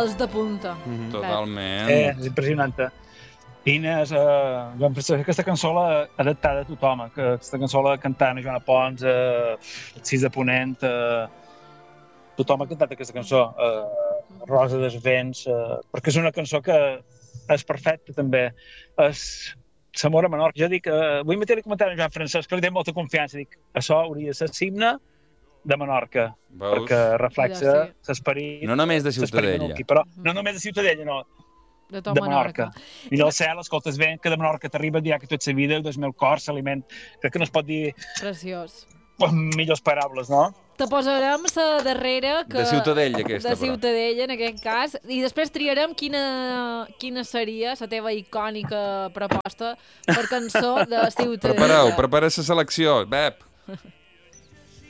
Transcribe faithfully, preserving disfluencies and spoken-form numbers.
pèls de punta. Mm-hmm. Totalment. Eh, és impressionant. Inés, eh, aquesta cançó l'ha adaptada a tothom, que aquesta cançó l'ha cantat a Joana Pons, eh, el sis de Ponent, eh, tothom ha cantat aquesta cançó, eh, Rosa dels Vents, eh, perquè és una cançó que és perfecta també. És l'amor a Menorca. Jo dic, eh, avui mateix li comentava a Joan Francesc, que li té molta confiança, dic, això hauria de ser l'himne de Menorca, Veus? perquè reflexa Ja, sí. l'esperit... No només de Ciutadella. menorquí, però no només de Ciutadella, no, De tot de Menorca. Menorca. I del cel, escoltes bé, que de Menorca t'arriba ja que tota la vida, el meu cor s'aliment. Crec que no es pot dir Preciós. amb millors paraules, no? Te posarem la darrera que... De Ciutadella, aquesta, De però. Ciutadella, en aquest cas. I després triarem quina, quina seria la teva icònica proposta per cançó de Ciutadella. Prepareu, prepara la selecció, Bep.